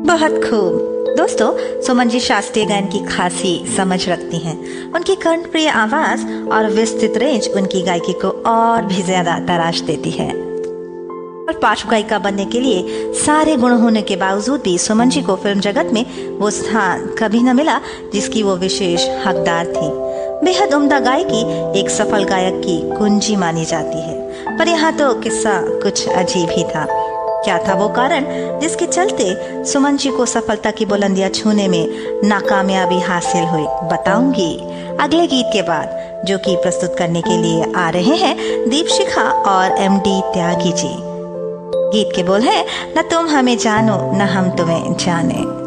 बहुत खूब। दोस्तों, सुमन जी शास्त्रीय गायन की खासी समझ रखती हैं। उनकी कर्णप्रिय आवाज और विस्तृत रेंज उनकी गायकी को और भी ज्यादा तराश देती है। और पार्श्व गायिका बनने के लिए सारे गुण होने के बावजूद भी सुमन जी को फिल्म जगत में वो स्थान कभी न मिला जिसकी वो विशेष हकदार थी। बेहद उम्दा गायकी एक सफल गायक की कुंजी मानी जाती है। पर यहाँ तो किस्सा कुछ अजीब ही था। क्या था वो कारण जिसके चलते सुमन जी को सफलता की बुलंदियां छूने में नाकामयाबी हासिल हुई, बताऊंगी अगले गीत के बाद, जो कि प्रस्तुत करने के लिए आ रहे हैं दीपशिखा और एमडी त्यागी जी। गीत के बोल है, न तुम हमें जानो न हम तुम्हें जाने।